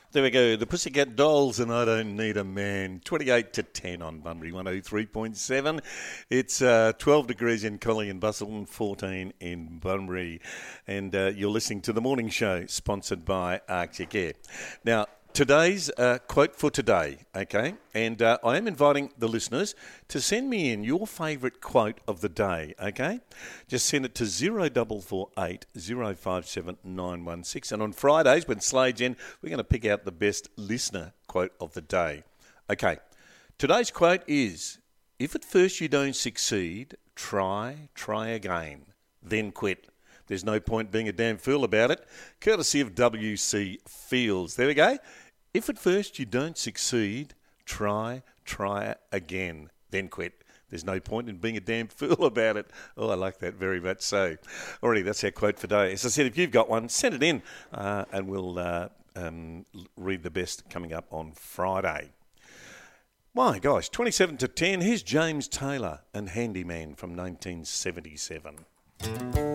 There we go. The Pussycat Dolls and I Don't Need a Man. 28 to 10 on Bunbury 103.7. It's 12 degrees in Collie and Bustle and 14 in Bunbury. And you're listening to The Morning Show, sponsored by Arctic Air. Now, today's quote for today, okay? And I am inviting the listeners to send me in your favourite quote of the day, okay? Just send it to 0448 057 916. And on Fridays, when Slade's in, we're going to pick out the best listener quote of the day. Okay, today's quote is, if at first you don't succeed, try again, then quit. There's no point being a damn fool about it. Courtesy of W.C. Fields. There we go. If at first you don't succeed, try again, then quit. There's no point in being a damn fool about it. Oh, I like that very much so. Alrighty, that's our quote for today. As I said, if you've got one, send it in and we'll read the best coming up on Friday. My gosh, 27 to 10. Here's James Taylor and Handyman from 1977.